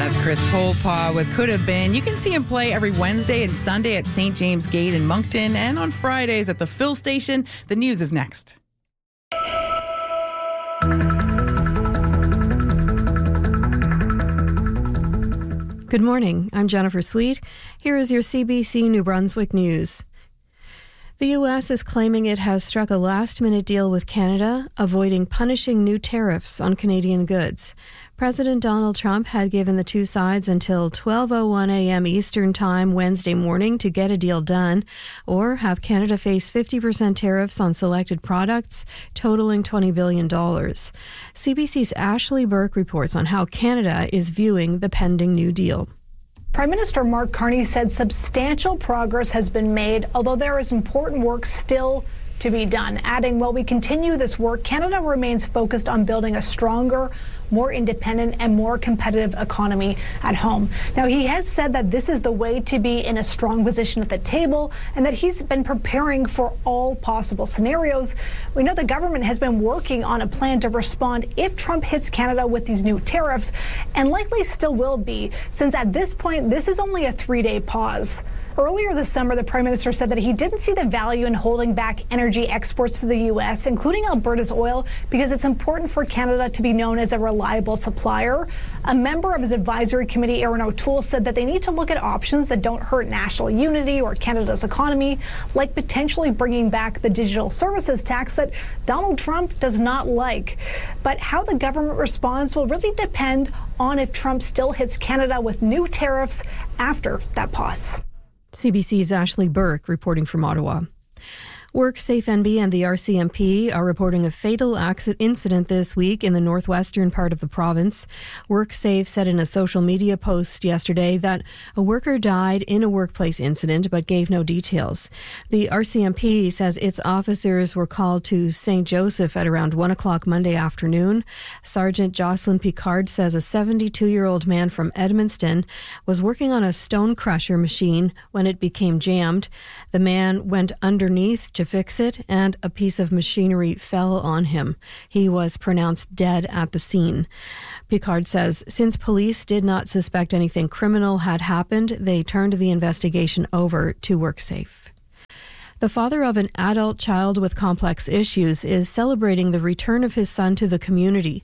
That's Chris Coldpaw with Could Have Been. You can see him play every Wednesday and Sunday at St. James Gate in Moncton and on Fridays at the Phil Station. The news is next. Good morning. I'm Jennifer Sweet. Here is your CBC New Brunswick news. The U.S. is claiming it has struck a last-minute deal with Canada, avoiding punishing new tariffs on Canadian goods. President Donald Trump had given the two sides until 12:01 a.m. Eastern Time Wednesday morning to get a deal done, or have Canada face 50% tariffs on selected products, totaling $20 billion. CBC's Ashley Burke reports on how Canada is viewing the pending new deal. Prime Minister Mark Carney said substantial progress has been made, although there is important work still to be done, adding, while we continue this work, Canada remains focused on building a stronger, more independent and more competitive economy at home. Now, he has said that this is the way to be in a strong position at the table and that he's been preparing for all possible scenarios. We know the government has been working on a plan to respond if Trump hits Canada with these new tariffs, and likely still will be, since at this point, this is only a 3-day pause. Earlier this summer, the Prime Minister said that he didn't see the value in holding back energy exports to the U.S., including Alberta's oil, because it's important for Canada to be known as a reliable supplier. A member of his advisory committee, Aaron O'Toole, said that they need to look at options that don't hurt national unity or Canada's economy, like potentially bringing back the digital services tax that Donald Trump does not like. But how the government responds will really depend on if Trump still hits Canada with new tariffs after that pause. CBC's Ashley Burke reporting from Ottawa. WorkSafe NB and the RCMP are reporting a fatal incident this week in the northwestern part of the province. WorkSafe said in a social media post yesterday that a worker died in a workplace incident but gave no details. The RCMP says its officers were called to St. Joseph at around 1 o'clock Monday afternoon. Sergeant Jocelyn Picard says a 72-year-old man from Edmundston was working on a stone crusher machine when it became jammed. The man went underneath to fix it, and a piece of machinery fell on him. He was pronounced dead at the scene. Picard says since police did not suspect anything criminal had happened, they turned the investigation over to WorkSafe. The father of an adult child with complex issues is celebrating the return of his son to the community.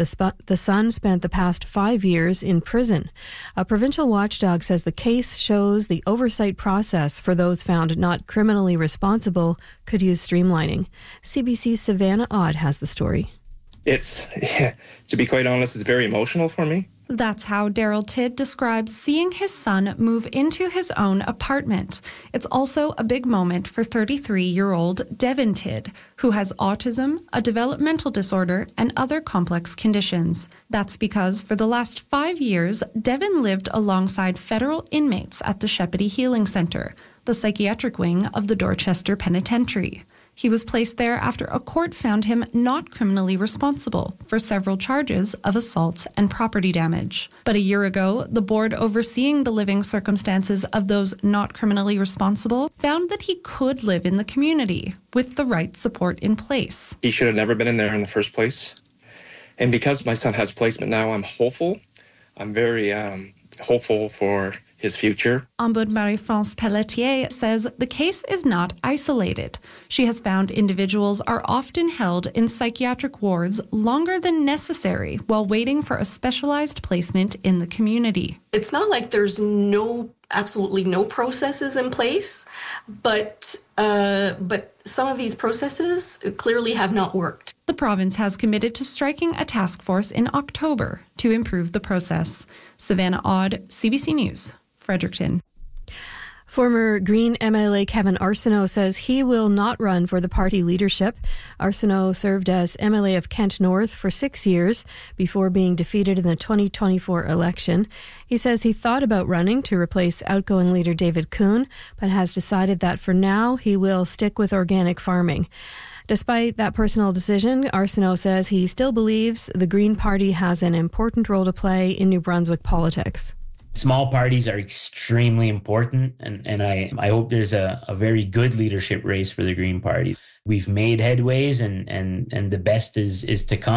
The son spent the past 5 years in prison. A provincial watchdog says the case shows the oversight process for those found not criminally responsible could use streamlining. CBC's Savannah Odd has the story. It's, to be quite honest, it's very emotional for me. That's how Daryl Tidd describes seeing his son move into his own apartment. It's also a big moment for 33-year-old Devin Tidd, who has autism, a developmental disorder, and other complex conditions. That's because for the last 5 years, Devin lived alongside federal inmates at the Shepparton Healing Centre, the psychiatric wing of the Dorchester Penitentiary. He was placed there after a court found him not criminally responsible for several charges of assault and property damage. But a year ago, the board overseeing the living circumstances of those not criminally responsible found that he could live in the community with the right support in place. He should have never been in there in the first place. And because my son has placement now, I'm hopeful. I'm very hopeful for his future. Ombudsman Marie-France Pelletier says the case is not isolated. She has found individuals are often held in psychiatric wards longer than necessary while waiting for a specialized placement in the community. It's not like there's absolutely no processes in place, but some of these processes clearly have not worked. The province has committed to striking a task force in October to improve the process. Savannah Odd, CBC News, Fredericton. Former Green MLA Kevin Arsenault says he will not run for the party leadership. Arsenault served as MLA of Kent North for 6 years before being defeated in the 2024 election. He says he thought about running to replace outgoing leader David Kuhn, but has decided that for now he will stick with organic farming. Despite that personal decision, Arsenault says he still believes the Green Party has an important role to play in New Brunswick politics. Small parties are extremely important, and I hope there's a very good leadership race for the Green Party. We've made headways, and the best is to come.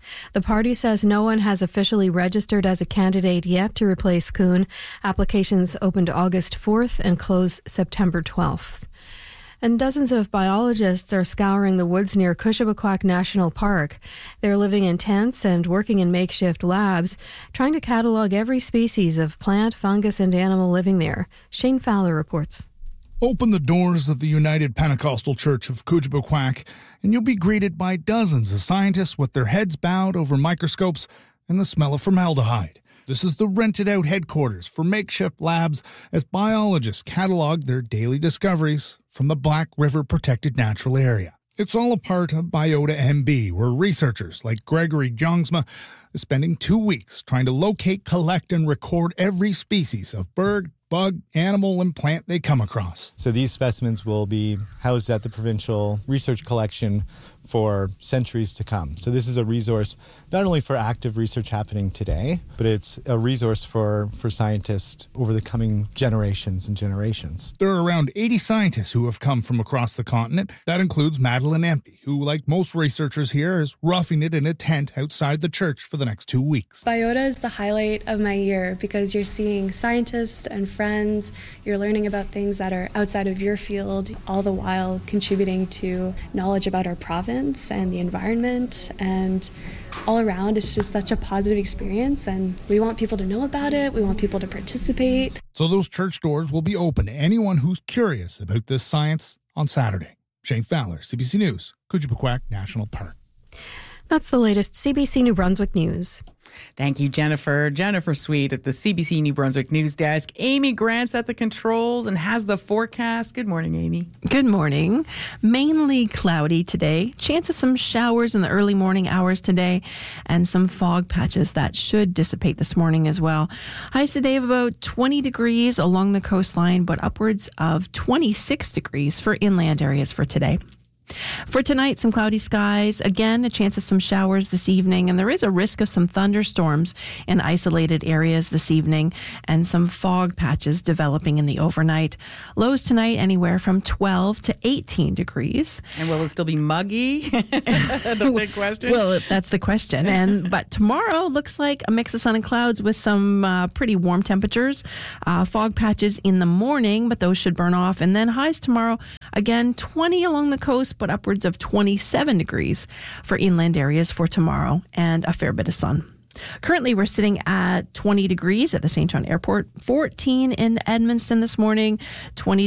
The party says no one has officially registered as a candidate yet to replace Kuhn. Applications opened August 4th and close September 12th. And dozens of biologists are scouring the woods near Kushabakwak National Park. They're living in tents and working in makeshift labs, trying to catalog every species of plant, fungus, and animal living there. Shane Fowler reports. Open the doors of the United Pentecostal Church of Kushabakwak, and you'll be greeted by dozens of scientists with their heads bowed over microscopes and the smell of formaldehyde. This is the rented-out headquarters for makeshift labs as biologists catalog their daily discoveries from the Black River Protected Natural Area. It's all a part of Biota MB, where researchers like Gregory Jongsma is spending 2 weeks trying to locate, collect, and record every species of bird, bug, animal, and plant they come across. So these specimens will be housed at the provincial research collection for centuries to come. So this is a resource not only for active research happening today, but it's a resource for scientists over the coming generations and generations. There are around 80 scientists who have come from across the continent. That includes Madeline Empey, who, like most researchers here, is roughing it in a tent outside the church for the next 2 weeks. Biota is the highlight of my year because you're seeing scientists and friends, you're learning about things that are outside of your field, all the while contributing to knowledge about our province and the environment, and all around it's just such a positive experience, and we want people to know about it, we want people to participate. So those church doors will be open to anyone who's curious about this science on Saturday. Shane Fowler, CBC News, Kushabakwak National Park. That's the latest CBC New Brunswick news. Thank you, Jennifer. Jennifer Sweet at the CBC New Brunswick News Desk. Amy Grant's at the controls and has the forecast. Good morning, Amy. Good morning. Mainly cloudy today. Chance of some showers in the early morning hours today and some fog patches that should dissipate this morning as well. Highs today of about 20 degrees along the coastline, but upwards of 26 degrees for inland areas for today. For tonight, some cloudy skies. Again, a chance of some showers this evening, and there is a risk of some thunderstorms in isolated areas this evening and some fog patches developing in the overnight. Lows tonight anywhere from 12 to 18 degrees. And will it still be muggy? The big question. Well, that's the question. But tomorrow looks like a mix of sun and clouds with some pretty warm temperatures. Fog patches in the morning, but those should burn off. And then highs tomorrow, again, 20 along the coast, but upwards of 27 degrees for inland areas for tomorrow and a fair bit of sun. Currently, we're sitting at 20 degrees at the St. John Airport, 14 in Edmundston this morning, 20